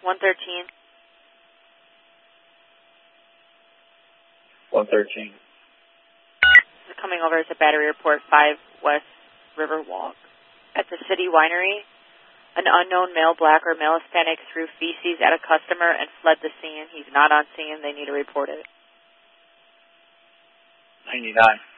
113. 113. This is coming over as a battery report, 5 West River Walk. At the City Winery, an unknown male black or male Hispanic threw feces at a customer and fled the scene. He's not on scene. They need to report it. 99.